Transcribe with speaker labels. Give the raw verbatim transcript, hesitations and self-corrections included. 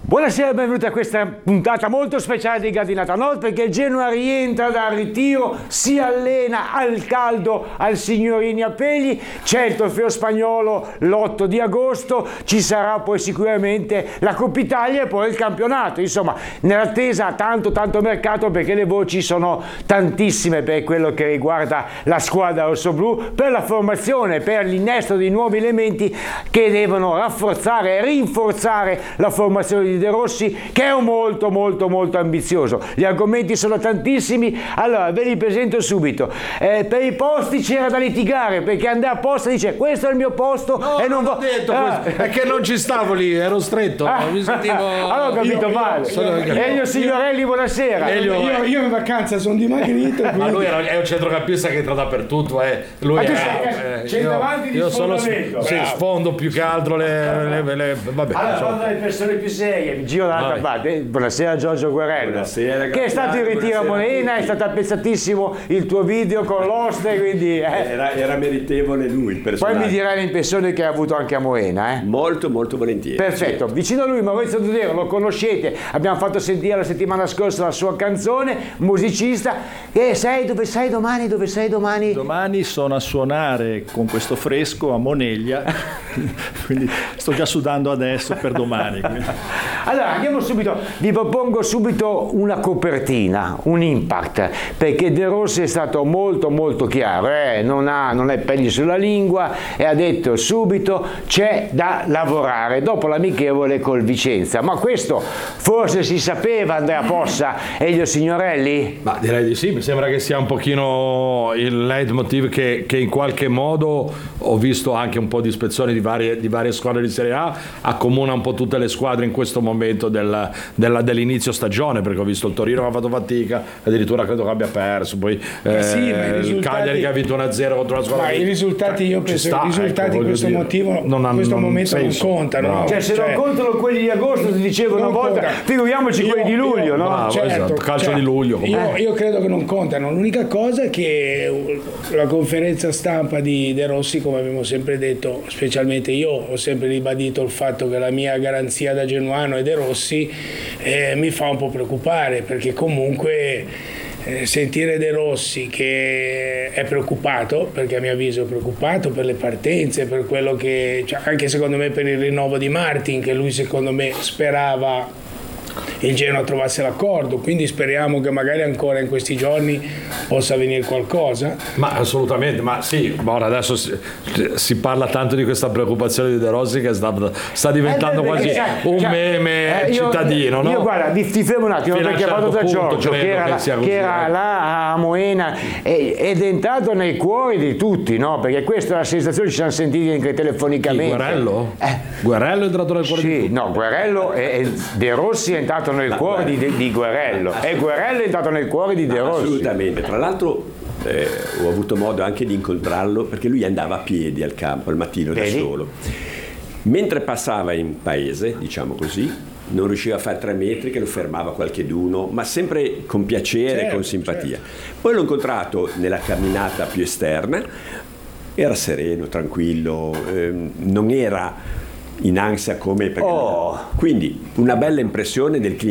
Speaker 1: Buonasera e benvenuti a questa puntata molto speciale di Gradinata Nord, perché il Genoa rientra dal ritiro, si allena al caldo al Signorini a Pegli, c'è il trofeo spagnolo l'otto di agosto, ci sarà poi sicuramente la Coppa Italia e poi il campionato, insomma nell'attesa tanto tanto mercato, perché le voci sono tantissime per quello che riguarda la squadra rossoblù, per la formazione, per l'innesto di nuovi elementi che devono rafforzare e rinforzare la formazione di De Rossi, che è un molto molto molto ambizioso. Gli argomenti sono tantissimi, allora ve li presento subito. Eh, per i posti c'era da litigare, perché Andrea Posta dice questo è il mio posto
Speaker 2: no,
Speaker 1: e non,
Speaker 2: non ho
Speaker 1: vo-
Speaker 2: detto
Speaker 1: ah.
Speaker 2: questo, è che non ci stavo lì, ero stretto,
Speaker 1: ah.
Speaker 2: mi sentivo...
Speaker 1: allora ho capito
Speaker 2: io,
Speaker 1: male.
Speaker 2: io,
Speaker 1: Elio Signorelli, buonasera.
Speaker 2: Elio,
Speaker 3: io, io in vacanza sono dimagrito.
Speaker 2: Ma lui era, è un centrocampista che entra dappertutto, eh. Lui
Speaker 1: Ma tu
Speaker 2: è,
Speaker 1: sei
Speaker 2: eh,
Speaker 1: centravanti di
Speaker 2: io sono
Speaker 1: sfondamento.
Speaker 2: sì, sfondo più che altro le, le, le, le vabbè,
Speaker 1: allora,
Speaker 2: insomma.
Speaker 1: vado dalle persone più serie, mi giro dall'altra parte. Buonasera Giorgio Guerrello.
Speaker 4: Buonasera,
Speaker 1: che è stato in ritiro a Modena,
Speaker 4: a
Speaker 1: è stato apprezzatissimo il tuo video con l'oste, quindi eh.
Speaker 4: era, era meritevole lui il personaggio.
Speaker 1: Poi mi dirai l'impressione che ha avuto anche a Modena, eh?
Speaker 4: Molto molto volentieri.
Speaker 1: Perfetto, vicino a lui Maurizio Dudero, lo conoscete, abbiamo fatto sentire la settimana scorsa la sua canzone, musicista. E sei dove sei domani? Dove sei domani?
Speaker 3: Domani sono a suonare con questo fresco a Moneglia, quindi sto già sudando adesso per domani.
Speaker 1: Allora andiamo subito, vi propongo subito una copertina, un impact, perché De Rossi è stato molto molto chiaro, eh? non, ha, non è peli sulla lingua e ha detto subito c'è da lavorare dopo l'amichevole col Vicenza. Ma questo forse si sapeva, Andrea Possa e Elio Signorelli?
Speaker 2: Ma direi di sì, mi sembra che sia un pochino il leitmotiv che, che in qualche modo ho visto anche un po' di ispezioni di varie, di varie squadre di Serie A, accomuna un po' tutte le squadre in questo momento del, della, dell'inizio stagione, perché ho visto il Torino che ha fatto fatica, addirittura credo che abbia perso, poi eh,
Speaker 3: sì, il risultati...
Speaker 2: Cagliari che ha vinto uno a zero contro la squadra.
Speaker 3: Ma i risultati, io penso che i risultati
Speaker 2: ecco,
Speaker 3: in questo
Speaker 2: dire,
Speaker 3: motivo,
Speaker 2: non
Speaker 3: in questo
Speaker 2: non
Speaker 3: momento
Speaker 2: senso.
Speaker 3: non contano.
Speaker 2: No.
Speaker 1: Cioè se
Speaker 3: cioè,
Speaker 1: non contano quelli di agosto, ti dicevo una volta,
Speaker 3: conta.
Speaker 1: figuriamoci
Speaker 3: Io,
Speaker 1: quelli di luglio,
Speaker 3: io,
Speaker 1: no?
Speaker 2: Bravo,
Speaker 3: certo,
Speaker 2: esatto, calcio
Speaker 3: cioè,
Speaker 2: di luglio.
Speaker 3: Io, io credo che non contano. L'unica cosa è che la conferenza stampa di De Rossi, come abbiamo sempre detto, specialmente io ho sempre ribadito il fatto che la mia garanzia da genuano è De Rossi, eh, mi fa un po' preoccupare, perché comunque eh, sentire De Rossi che è preoccupato, perché a mio avviso è preoccupato per le partenze, per quello che, cioè, anche secondo me per il rinnovo di Martin, che lui secondo me sperava il Genoa trovasse l'accordo, quindi speriamo che magari ancora in questi giorni possa venire qualcosa.
Speaker 2: Ma assolutamente, ma sì, ora adesso si, si parla tanto di questa preoccupazione di De Rossi che sta, sta diventando
Speaker 1: eh,
Speaker 2: quasi
Speaker 1: sai,
Speaker 2: un
Speaker 1: cioè,
Speaker 2: meme
Speaker 1: eh, io,
Speaker 2: cittadino, no?
Speaker 1: Io guarda, ti, ti fermo un attimo,
Speaker 2: Fino
Speaker 1: perché
Speaker 2: a un
Speaker 1: vado
Speaker 2: certo
Speaker 1: da
Speaker 2: punto
Speaker 1: Giorgio che era,
Speaker 2: che
Speaker 1: là,
Speaker 2: sia così,
Speaker 1: che era
Speaker 2: eh.
Speaker 1: là a Moena e, ed è entrato nei cuori di tutti, no? Perché questa è la sensazione, ci siamo sentiti anche telefonicamente.
Speaker 2: Chi, Guerrello?
Speaker 1: Eh.
Speaker 2: Guerrello è entrato nel cuore
Speaker 1: Sì,
Speaker 2: di tutti.
Speaker 1: no, Guerrello e, e De Rossi è entrato nel cuore di, di Guerrello e Guerrello è entrato nel cuore di De Rossi.
Speaker 4: Assolutamente, tra l'altro eh, ho avuto modo anche di incontrarlo perché lui andava a piedi al campo al mattino da
Speaker 1: Vedi?
Speaker 4: solo. Mentre passava in paese, diciamo così, non riusciva a fare tre metri che lo fermava qualcheduno, ma sempre con piacere e
Speaker 3: Certo,
Speaker 4: con simpatia.
Speaker 3: certo.
Speaker 4: Poi l'ho incontrato nella camminata più esterna, era sereno, tranquillo, ehm, non era in ansia come...
Speaker 1: Oh.
Speaker 4: Quindi una bella impressione del cliente.